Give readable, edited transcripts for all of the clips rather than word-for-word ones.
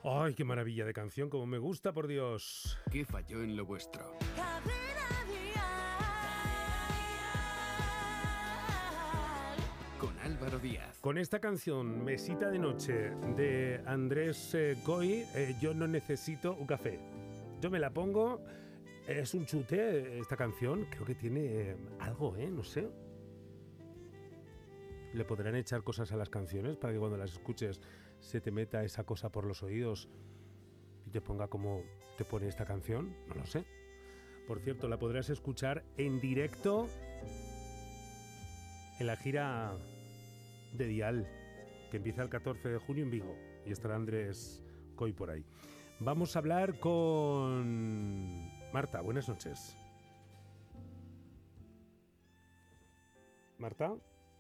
¡Ay, qué maravilla de canción! ¡Como me gusta, por Dios! ¿Qué falló en lo vuestro? Con Álvaro Díaz. Con esta canción, Mesita de Noche, de Andrés Coy, yo no necesito un café. Yo me la pongo, es un chute esta canción, creo que tiene algo, no sé. Le podrán echar cosas a las canciones para que cuando las escuches se te meta esa cosa por los oídos y te ponga como te pone esta canción, no lo sé. Por cierto, la podrás escuchar en directo en la gira de Dial, que empieza el 14 de junio en Vigo, y estará Andrés Coy por ahí. Vamos a hablar con Marta. Buenas noches. ¿Marta?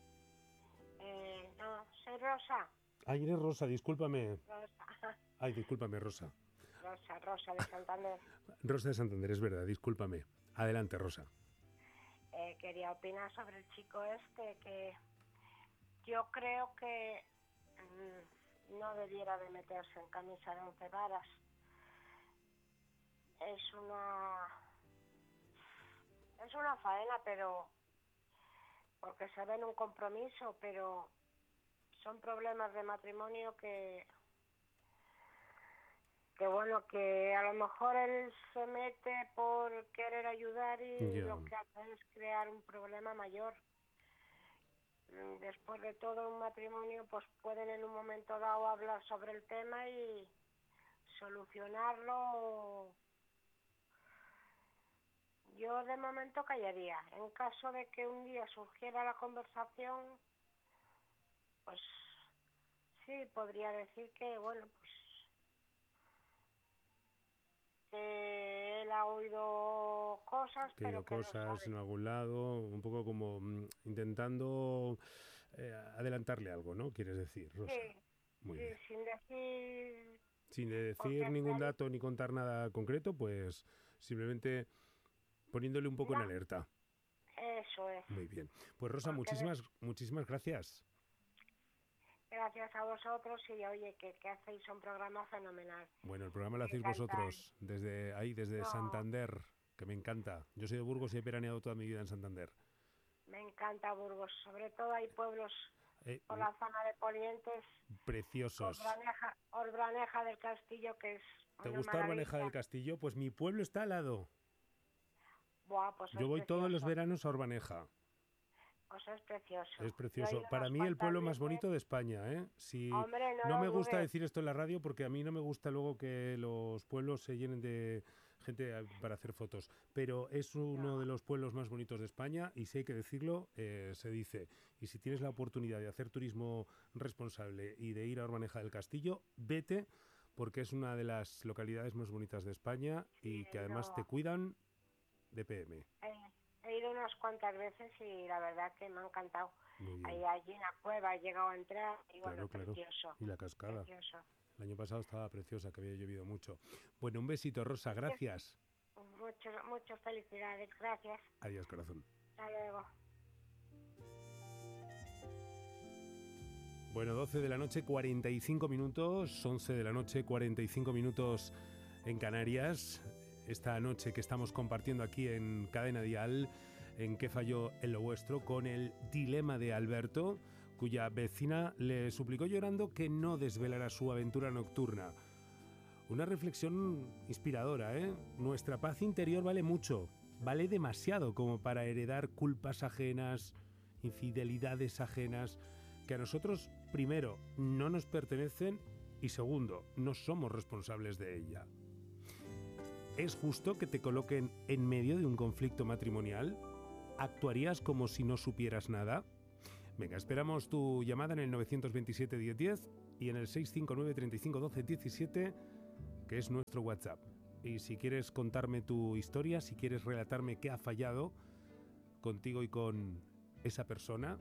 No, soy Rosa. Ay, eres Rosa, discúlpame. Rosa. Ay, discúlpame, Rosa. Rosa de Santander. Rosa de Santander, es verdad, discúlpame. Adelante, Rosa. Quería opinar sobre el chico este, que yo creo que no debiera de meterse en camisa de 11 varas. Es una faena, pero porque se ve en un compromiso, pero son problemas de matrimonio que bueno, que a lo mejor él se mete por querer ayudar y lo que hace es crear un problema mayor. Después de todo un matrimonio, pues pueden en un momento dado hablar sobre el tema y solucionarlo. Yo de momento callaría. En caso de que un día surgiera la conversación, pues sí, podría decir que, bueno, pues que él ha oído cosas, pero que cosas no sabe. en algún lado, un poco como intentando adelantarle algo, ¿no? ¿Quieres decir, Rosa? Sí, Muy sí, bien. sin decir... Sin decir porque ningún él, dato ni contar nada concreto, pues simplemente poniéndole un poco en no, alerta. eso es. Muy bien. Pues Rosa, Porque muchísimas gracias. gracias a vosotros y oye, que hacéis un programa fenomenal. Bueno, el programa lo Me hacéis encanta. vosotros, desde ahí, desde No, Santander, que me encanta. Yo soy de Burgos y he veraneado toda mi vida en Santander. me encanta Burgos, sobre todo hay pueblos por Uh, la zona de Polientes, Preciosos. Orbraneja del Castillo, que es ¿Te una gusta Orbaneja del maravilla. Castillo? Pues mi pueblo está al lado. Buah, pues Yo es voy todos los precioso, veranos a Orbaneja. pues es precioso. Es Yo he precioso. ido Para unas mí el cuantas pueblo más veces. bonito de España, ¿eh? Si Hombre, no no me lo gusta dudes. decir esto en la radio porque a mí no me gusta luego que los pueblos se llenen de gente para hacer fotos, pero es uno de No, los pueblos más bonitos de España y si hay que decirlo, se dice. Y si tienes la oportunidad de hacer turismo responsable y de ir a Orbaneja del Castillo, vete porque es una de las localidades más bonitas de España sí, y que he además te ido, cuidan de PM. he ido unas cuantas veces y la verdad que me ha encantado. Muy bien. Allí en la cueva he llegado a entrar y bueno, Claro. precioso, Y la cascada. precioso. El año pasado estaba preciosa, que había llovido mucho. Bueno, un besito, Rosa, gracias. Muchas felicidades, gracias. Adiós, corazón. Hasta luego. Bueno, 12 de la noche, 45 minutos, 11 de la noche, 45 minutos en Canarias. Esta noche que estamos compartiendo aquí en Cadena Dial, en ¿Qué falló en lo vuestro?, con el dilema de Alberto, cuya vecina le suplicó llorando que no desvelara su aventura nocturna. Una reflexión inspiradora, ¿eh? Nuestra paz interior vale mucho, vale demasiado como para heredar culpas ajenas, infidelidades ajenas, que a nosotros, primero, no nos pertenecen y segundo, no somos responsables de ella. ¿Es justo que te coloquen en medio de un conflicto matrimonial? ¿Actuarías como si no supieras nada? Venga, esperamos tu llamada en el 927 1010 y en el 659 35 12 17, que es nuestro WhatsApp. Y si quieres contarme tu historia, si quieres relatarme qué ha fallado contigo y con esa persona,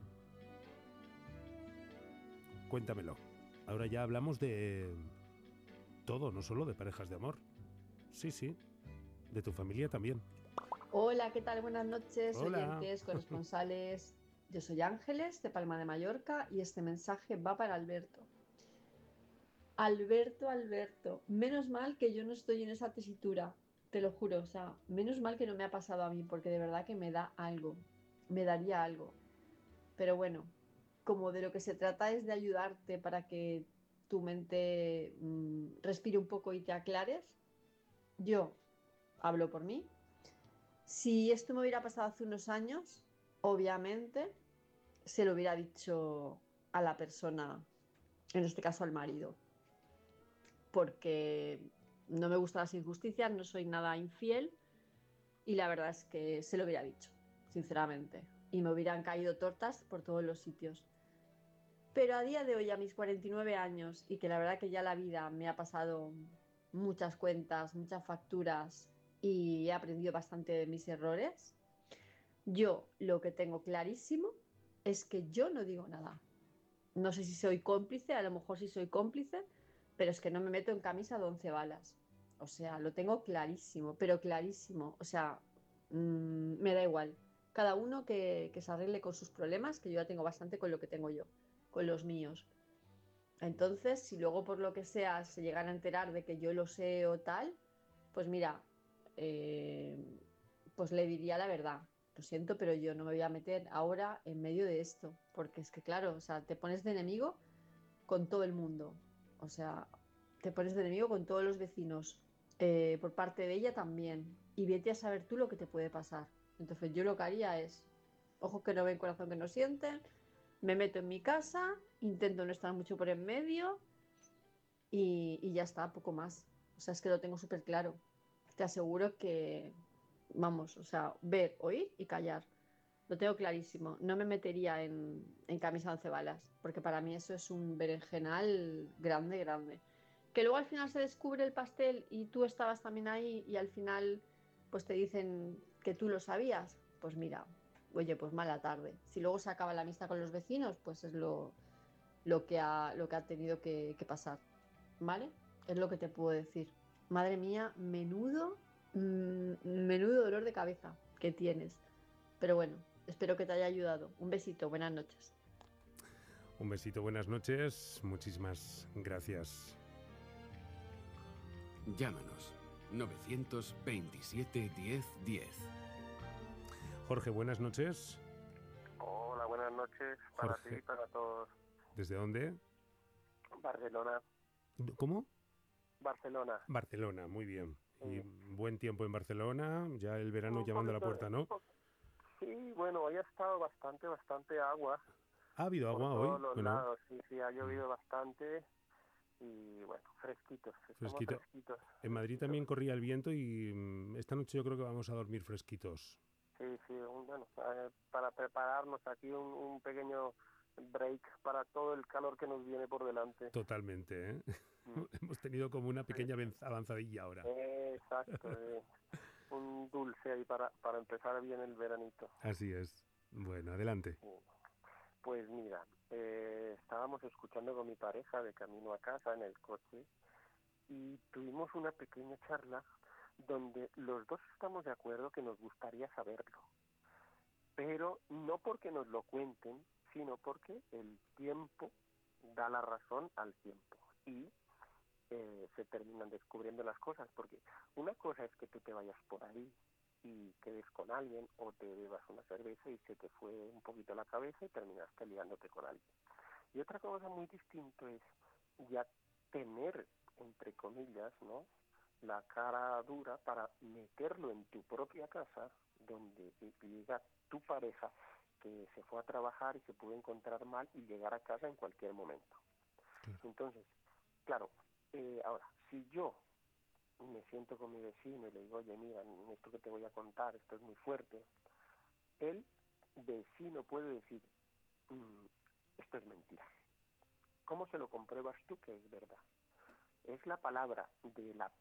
cuéntamelo. Ahora ya hablamos de todo, no solo de parejas de amor. Sí, de tu familia también. Hola, ¿qué tal? Buenas noches, Hola. oyentes, corresponsales. Yo soy Ángeles, de Palma de Mallorca, y este mensaje va para Alberto. Alberto, Alberto, menos mal que yo no estoy en esa tesitura, te lo juro, o sea, menos mal que no me ha pasado a mí, porque de verdad que me da algo, me daría algo. Pero bueno, como de lo que se trata es de ayudarte para que tu mente respire un poco y te aclares, yo hablo por mí. Si esto me hubiera pasado hace unos años, obviamente se lo hubiera dicho a la persona, en este caso al marido, porque no me gustan las injusticias, no soy nada infiel y la verdad es que se lo hubiera dicho, sinceramente, y me hubieran caído tortas por todos los sitios. Pero a día de hoy, a mis 49 años, y que la verdad que ya la vida me ha pasado muchas cuentas, muchas facturas y he aprendido bastante de mis errores, yo lo que tengo clarísimo es que yo no digo nada. No sé si soy cómplice, a lo mejor sí soy cómplice, pero es que no me meto en camisa de 11 balas. O sea, lo tengo clarísimo, pero clarísimo. O sea, me da igual. Cada uno que se arregle con sus problemas, que yo ya tengo bastante con lo que tengo yo, con los míos. Entonces, si luego por lo que sea se llegan a enterar de que yo lo sé o tal, pues mira, eh, pues le diría la verdad. Lo siento, pero yo no me voy a meter ahora en medio de esto, porque es que claro, o sea, te pones de enemigo con todo el mundo, o sea, te pones de enemigo con todos los vecinos, por parte de ella también, y vete a saber tú lo que te puede pasar. Entonces yo lo que haría es, ojos que no ven, corazón que no sienten, me meto en mi casa, intento no estar mucho por en medio y ya está, poco más. O sea, es que lo tengo súper claro. Te aseguro que, vamos, o sea, ver, oír y callar. Lo tengo clarísimo. No me metería en camisa de once balas, porque para mí eso es un berenjenal grande, grande. Que luego al final se descubre el pastel y tú estabas también ahí y al final pues te dicen que tú lo sabías, pues mira, oye, pues mala tarde. Si luego se acaba la amistad con los vecinos, pues es lo que ha tenido que pasar, ¿vale? Es lo que te puedo decir. Madre mía, menudo dolor de cabeza que tienes. Pero bueno, espero que te haya ayudado. Un besito, buenas noches. Un besito, buenas noches, muchísimas gracias. Llámanos 927 10 10. Jorge, buenas noches. Hola, buenas noches para Jorge. ti y para todos. ¿Desde dónde? Barcelona. ¿Cómo? Barcelona. Barcelona, muy bien. Y Sí. buen tiempo en Barcelona, ya el verano Un llamando a la poquito- puerta, ¿no? Sí, bueno, hoy ha estado bastante agua ¿Ha habido por agua hoy? todos los Bueno, lados. Sí, ha llovido bastante y bueno, fresquitos. Estamos fresquito. fresquitos. En Madrid fresquitos. también corría el viento y esta noche yo creo que vamos a dormir fresquitos. Sí, bueno, para prepararnos aquí un pequeño break para todo el calor que nos viene por delante. Totalmente, ¿eh? Mm. Hemos tenido como una Sí. pequeña avanzadilla ahora. Exacto. Un dulce ahí para empezar bien el veranito. Así es. Bueno, adelante. Sí. Pues mira, estábamos escuchando con mi pareja de camino a casa en el coche y tuvimos una pequeña charla donde los dos estamos de acuerdo que nos gustaría saberlo, pero no porque nos lo cuenten, sino porque el tiempo da la razón al tiempo y se terminan descubriendo las cosas, porque una cosa es que tú te vayas por ahí y quedes con alguien o te bebas una cerveza y se te fue un poquito la cabeza y terminaste liándote con alguien. Y otra cosa muy distinta es ya tener, entre comillas, ¿no?, la cara dura para meterlo en tu propia casa, donde llega tu pareja que se fue a trabajar y se pudo encontrar mal y llegar a casa en cualquier momento. Claro. Entonces, claro, ahora, si yo me siento con mi vecino y le digo, oye, mira, esto que te voy a contar, esto es muy fuerte, el vecino puede decir, esto es mentira. ¿Cómo se lo compruebas tú que es verdad? Es la palabra de la